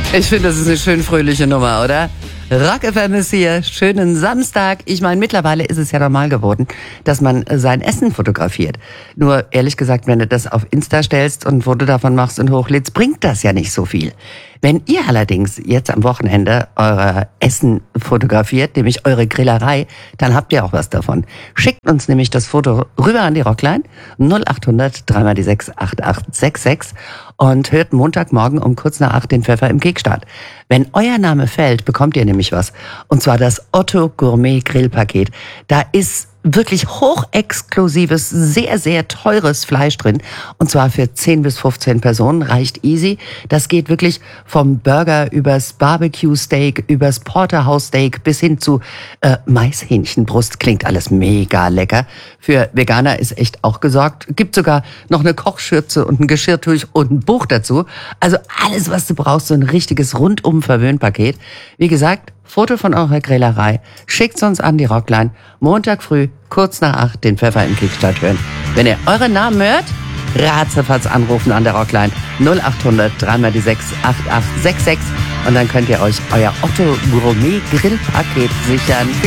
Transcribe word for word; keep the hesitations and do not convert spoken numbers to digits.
Ich finde, das ist eine schön fröhliche Nummer, oder? Rock F M ist hier. Schönen Samstag. Ich meine, mittlerweile ist es ja normal geworden, dass man sein Essen fotografiert. Nur ehrlich gesagt, wenn du das auf Insta stellst und ein Foto davon machst und hochlädst, bringt das ja nicht so viel. Wenn ihr allerdings jetzt am Wochenende euer Essen fotografiert, nämlich eure Grillerei, dann habt ihr auch was davon. Schickt uns nämlich das Foto rüber an die Rockline null acht hundert drei mal die sechs acht acht sechs sechs und hört Montagmorgen um kurz nach acht den Pfeffer im Kickstart. Wenn euer Name fällt, bekommt ihr nämlich was. Und zwar das Otto Gourmet Grillpaket. Da ist wirklich hochexklusives, sehr, sehr teures Fleisch drin. Und zwar für zehn bis fünfzehn Personen, reicht easy. Das geht wirklich vom Burger übers Barbecue-Steak, übers Porterhouse-Steak bis hin zu äh, Maishähnchenbrust. Klingt alles mega lecker. Für Veganer ist echt auch gesorgt. Gibt sogar noch eine Kochschürze und ein Geschirrtuch und ein Buch dazu. Also alles, was du brauchst, so ein richtiges Rundum-Verwöhn-Paket. Wie gesagt, Foto von eurer Grillerei, schickt's uns an die Rockline. Montag früh, kurz nach acht, den Pfeffer im Kickstart hören. Wenn ihr euren Namen hört, ratzefatz anrufen an der Rockline null acht hundert drei mal die sechs acht acht sechs sechs und dann könnt ihr euch euer Otto Gourmet Grillpaket sichern.